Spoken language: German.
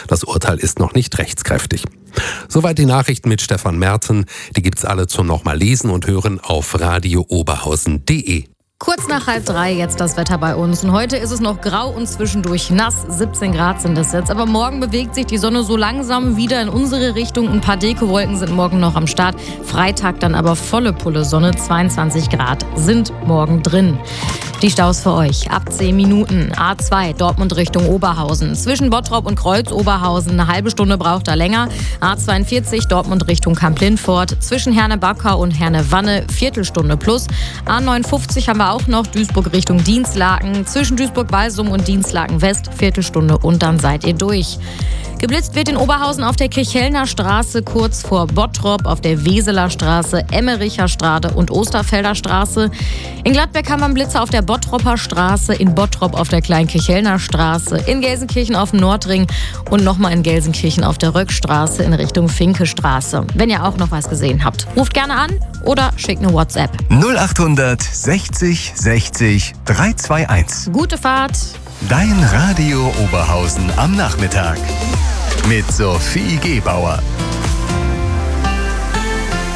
Das Urteil ist noch nicht rechtskräftig. Soweit die Nachrichten mit Stefan Merten. Die gibt's alle zum nochmal lesen und hören auf radiooberhausen.de. Kurz nach 2:30 jetzt das Wetter bei uns. Und heute ist es noch grau und zwischendurch nass. 17 Grad sind es jetzt. Aber morgen bewegt sich die Sonne so langsam wieder in unsere Richtung. Ein paar Dekowolken sind morgen noch am Start. Freitag dann aber volle Pulle Sonne. 22 Grad sind morgen drin. Die Staus für euch. Ab 10 Minuten. A2 Dortmund Richtung Oberhausen. Zwischen Bottrop und Kreuz-Oberhausen eine halbe Stunde braucht er länger. A42 Dortmund Richtung Kamp-Lindfort. Zwischen Herne-Backau und Herne-Wanne Viertelstunde plus. A59 haben wir auch noch Duisburg Richtung Dinslaken. Zwischen Duisburg-Walsum und Dinslaken West Viertelstunde und dann seid ihr durch. Geblitzt wird in Oberhausen auf der Kirchhellner Straße kurz vor Bottrop, auf der Weseler Straße, Emmericher Straße und Osterfelder Straße. In Gladbeck haben wir einen Blitzer auf der Bottropper Straße, in Bottrop auf der Kleinkirchhellner Straße, in Gelsenkirchen auf dem Nordring und nochmal in Gelsenkirchen auf der Röckstraße in Richtung Finkestraße. Wenn ihr auch noch was gesehen habt, ruft gerne an oder schickt eine WhatsApp. 0800 60 60 321. Gute Fahrt! Dein Radio Oberhausen am Nachmittag. Mit Sophie Gebauer.